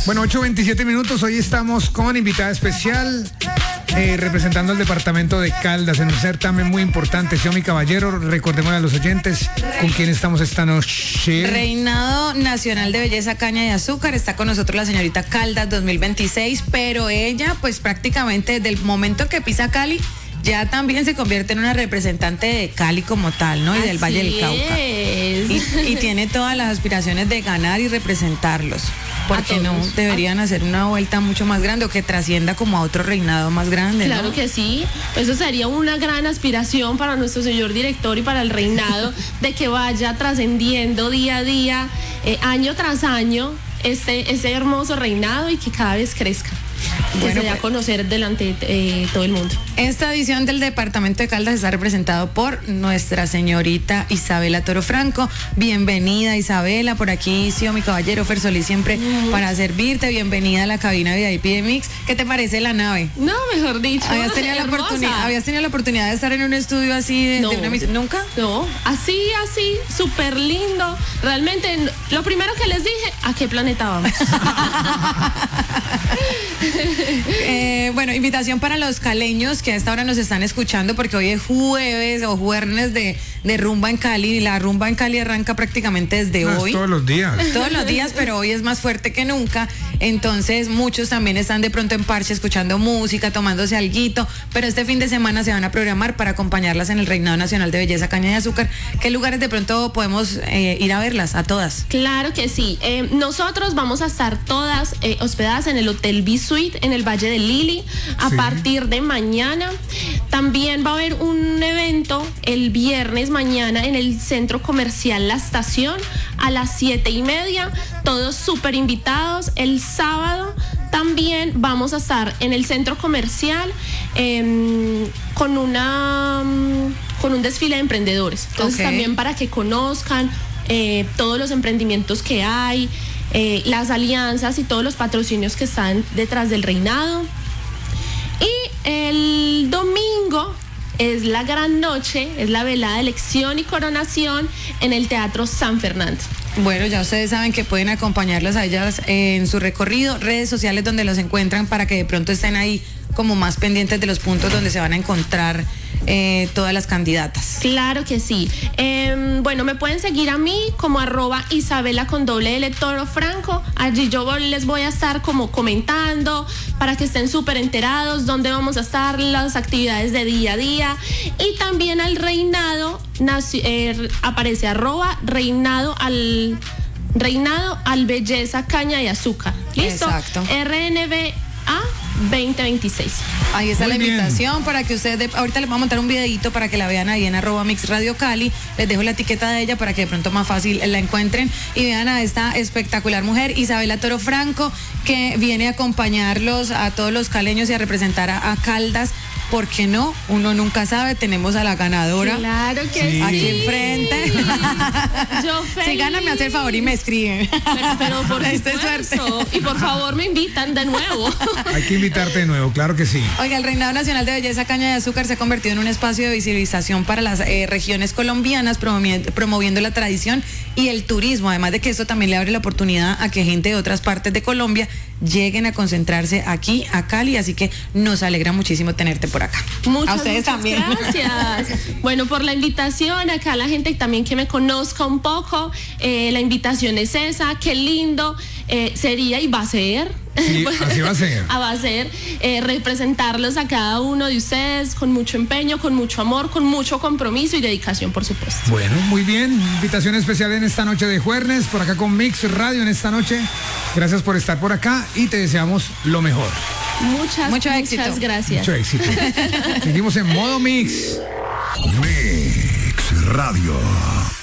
Bueno, 8:27 minutos. Hoy estamos con invitada especial, representando al departamento de Caldas en un certamen muy importante. Xiomi Caballero, recordemos a los oyentes con quién estamos esta noche. Reinado Nacional de Belleza Caña y Azúcar. Está con nosotros la señorita Caldas 2026, pero ella, pues prácticamente desde el momento que pisa Cali, ya también se convierte en una representante de Cali como tal, ¿no? Y del Valle del Cauca. Y tiene todas las aspiraciones de ganar y representarlos. Porque no deberían hacer una vuelta mucho más grande o que trascienda como a otro reinado más grande, ¿no? Claro que sí, eso sería una gran aspiración para nuestro señor director y para el reinado, de que vaya trascendiendo día a día, año tras año, este hermoso reinado y que cada vez crezca. Que se dé a conocer delante de todo el mundo. Esta edición del departamento de Caldas está representado por nuestra señorita Isabela Toro Franco. Bienvenida, Isabela, por aquí Xiomi Caballero, Fer Solís siempre para servirte. Bienvenida a la cabina VIP de Mix. ¿Qué te parece la nave? No, mejor dicho. ¿Habías tenido la oportunidad de estar en un estudio así de una misión? ¿Nunca? No, así, súper lindo. Realmente, lo primero que les dije, ¿a qué planeta vamos? Bueno, invitación para los caleños que a esta hora nos están escuchando, porque hoy es jueves o jueves de rumba en Cali, y la rumba en Cali arranca prácticamente desde hoy. Todos los días. Todos los días, pero hoy es más fuerte que nunca. Entonces muchos también están de pronto en parche escuchando música, tomándose alguito, pero este fin de semana se van a programar para acompañarlas en el Reinado Nacional de Belleza Caña y Azúcar. ¿Qué lugares de pronto podemos ir a verlas a todas? Claro que sí. Nosotros vamos a estar todas hospedadas en el Hotel B-Suite en el Valle de Lili a partir de mañana. También va a haber un evento el viernes mañana en el Centro Comercial La Estación a las 7:30. Todos súper invitados. El sábado también vamos a estar en el Centro Comercial con un desfile de emprendedores. Entonces también para que conozcan todos los emprendimientos que hay, las alianzas y todos los patrocinios que están detrás del reinado. Y el domingo es la gran noche, es la velada de elección y coronación en el Teatro San Fernando. Bueno, ya ustedes saben que pueden acompañarlas a ellas en su recorrido, redes sociales donde los encuentran para que de pronto estén ahí como más pendientes de los puntos donde se van a encontrar todas las candidatas. Claro que sí. Bueno, me pueden seguir a mí como @Isabela con doble L Toro Franco. Allí yo les voy a estar como comentando para que estén súper enterados dónde vamos a estar, las actividades de día a día. Y también al reinado aparece @Reinado al Belleza Caña y Azúcar. ¿Listo? Exacto. RNBA 2026. Ahí está Muy la invitación bien. para que ustedes, ahorita les voy a montar un videito para que la vean ahí en @Mix Radio Cali. Les dejo la etiqueta de ella para que de pronto más fácil la encuentren y vean a esta espectacular mujer, Isabela Toro Franco, que viene a acompañarlos a todos los caleños y a representar a Caldas. ¿Por qué no? Uno nunca sabe. Tenemos a la ganadora. Claro que sí. Aquí enfrente. Yo feliz. Si ganan, me hace el favor y me escriben. Pero por supuesto. Y por favor me invitan de nuevo. Hay que invitarte de nuevo, claro que sí. Oiga, el Reinado Nacional de Belleza Caña y Azúcar se ha convertido en un espacio de visibilización para las regiones colombianas, promoviendo la tradición y el turismo. Además de que esto también le abre la oportunidad a que gente de otras partes de Colombia lleguen a concentrarse aquí a Cali. Así que nos alegra muchísimo tenerte por acá. Muchas, a ustedes también. Gracias. Bueno, por la invitación, acá la gente también que me conozca un poco, la invitación es esa, qué lindo sería y va a ser. Sí, así va a ser. Va a ser representarlos a cada uno de ustedes con mucho empeño, con mucho amor, con mucho compromiso y dedicación, por supuesto. Bueno, muy bien. Invitación especial en esta noche de jueves, por acá con Mix Radio en esta noche. Gracias por estar por acá y te deseamos lo mejor. Muchas gracias. Mucho éxito. Seguimos en modo Mix. Mix Radio.